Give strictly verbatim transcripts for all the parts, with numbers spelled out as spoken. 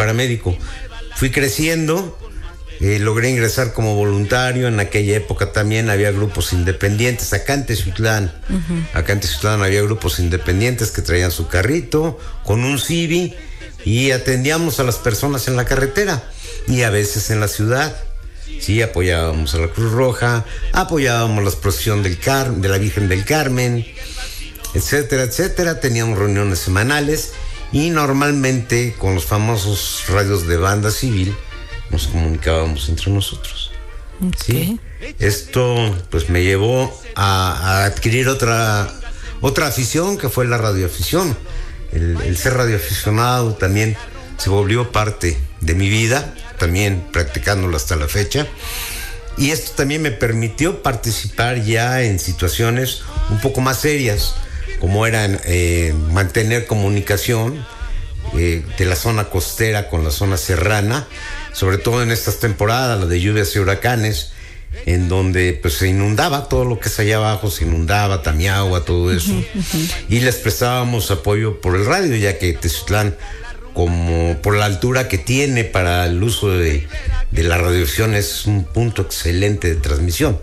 paramédico. Fui creciendo, eh, logré ingresar como voluntario. En aquella época también había grupos independientes, acá en Teciutlán. Uh-huh. Acá en Teciutlán había grupos independientes que traían su carrito con un Civi y atendíamos a las personas en la carretera y a veces en la ciudad. Sí, apoyábamos a la Cruz Roja, apoyábamos la procesión del Car- de la Virgen del Carmen, etcétera, etcétera. Teníamos reuniones semanales y normalmente con los famosos radios de banda civil nos comunicábamos entre nosotros. Okay. ¿Sí? Esto pues me llevó a, a adquirir otra, otra afición, que fue la radioafición. El, el ser radioaficionado también se volvió parte de mi vida, también practicándolo hasta la fecha. Y esto también me permitió participar ya en situaciones un poco más serias, como eran eh, mantener comunicación eh, de la zona costera con la zona serrana, sobre todo en estas temporadas, la de lluvias y huracanes, en donde pues se inundaba todo lo que es allá abajo, se inundaba Tamiahua, todo eso. Uh-huh, uh-huh. Y les prestábamos apoyo por el radio, ya que Teciutlán, como por la altura que tiene para el uso de, de la radiodifusión, es un punto excelente de transmisión.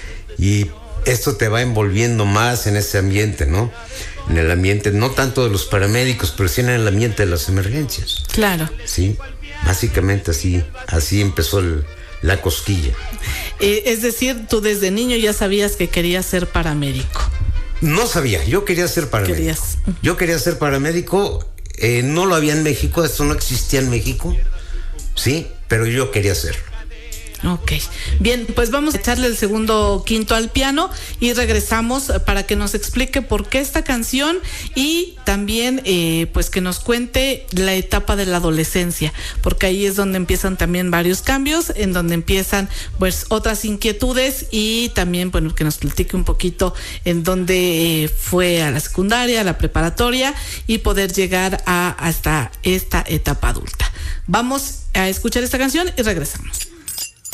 Y esto te va envolviendo más en ese ambiente, ¿no? En el ambiente, no tanto de los paramédicos, pero sí en el ambiente de las emergencias. Claro. Sí, básicamente así, así empezó el, la cosquilla. Eh, es decir, tú desde niño ya sabías que querías ser paramédico. No sabía, yo quería ser paramédico. Querías. Yo quería ser paramédico, eh, no lo había en México, esto no existía en México, sí, pero yo quería hacerlo. Ok, bien, pues vamos a echarle el segundo quinto al piano y regresamos para que nos explique por qué esta canción y también eh, pues que nos cuente la etapa de la adolescencia, porque ahí es donde empiezan también varios cambios, en donde empiezan pues otras inquietudes y también bueno que nos platique un poquito en dónde eh, fue a la secundaria, a la preparatoria y poder llegar a hasta esta etapa adulta. Vamos a escuchar esta canción y regresamos.